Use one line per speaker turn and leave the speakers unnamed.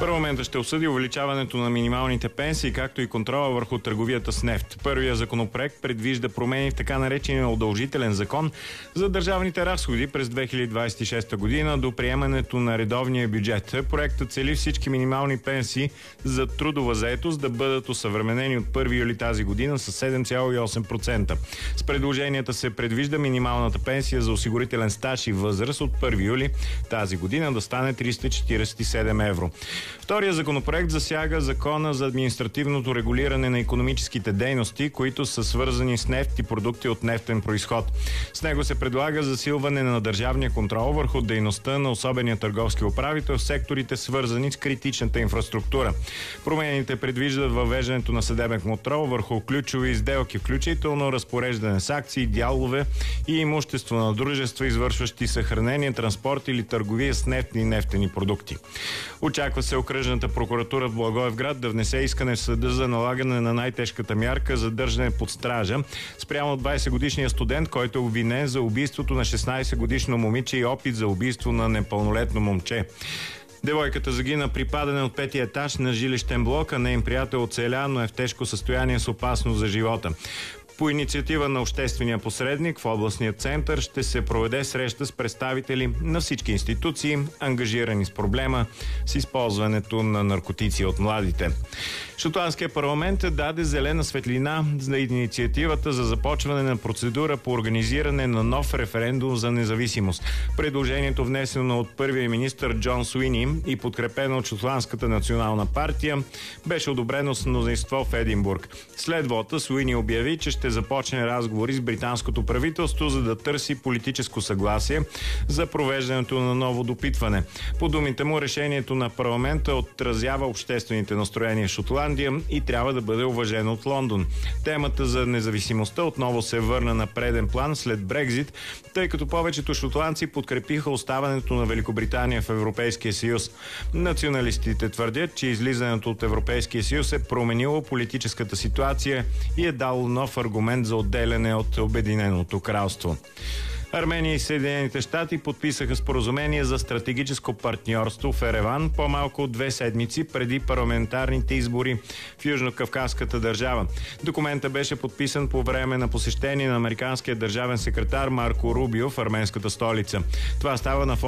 Парламентът ще обсъди увеличаването на минималните пенсии, както и контрола върху търговията с нефт. Първият законопроект предвижда промени в така наречения удължителен закон за държавните разходи през 2026 година до приемането на редовния бюджет. Проектът цели всички минимални пенсии за трудова заетост да бъдат осъвременени от 1 юли тази година с 7,8%. С предложенията се предвижда минималната пенсия за осигурителен стаж и възраст от 1 юли тази година да стане 347 евро. Втория законопроект засяга закона за административното регулиране на икономическите дейности, които са свързани с нефт и продукти от нефтен произход. С него се предлага засилване на държавния контрол върху дейността на особения търговски управител в секторите, свързани с критичната инфраструктура. Промените предвиждат въвеждането на съдебен контрол върху ключови сделки, включително разпореждане с акции, дялове и имущество на дружества, извършващи съхранение, транспорт или търговия с нефтни и нефтени продукти. Очаква се Окръжната прокуратура в Благоевград да внесе искане в съда за налагане на най-тежката мярка за държане под стража спрямо 20-годишния студент, който е обвинен за убийството на 16-годишно момиче и опит за убийство на непълнолетно момче. Девойката загина при падане от 5-ти етаж на жилищен блок, а неин приятел оцеля, но е в тежко състояние с опасност за живота. По инициатива на обществения посредник в областния център ще се проведе среща с представители на всички институции, ангажирани с проблема с използването на наркотици от младите. Шотландският парламент даде зелена светлина за инициативата за започване на процедура по организиране на нов референдум за независимост. Предложението, внесено от първия министър Джон Суини и подкрепено от Шотландската национална партия, беше одобрено с мнозинство в Единбург. След вота Суини обяви, че ще започне разговори с британското правителство, за да търси политическо съгласие за провеждането на ново допитване. По думите му, решението на парламента отразява обществените настроения в Шотландия и трябва да бъде уважено от Лондон. Темата за независимостта отново се върна на преден план след Брекзит, тъй като повечето шотландци подкрепиха оставането на Великобритания в Европейския съюз. Националистите твърдят, че излизането от Европейския съюз е променило политическата ситуация и е дало нов аргумент за отделяне от Обединеното кралство. Армения и Съединените щати подписаха споразумение за стратегическо партньорство в Ереван по-малко от 2 седмици преди парламентарните избори в Южно-Кавказската държава. Документът беше подписан по време на посещение на американския държавен секретар Марко Рубио в арменската столица. Това става на фона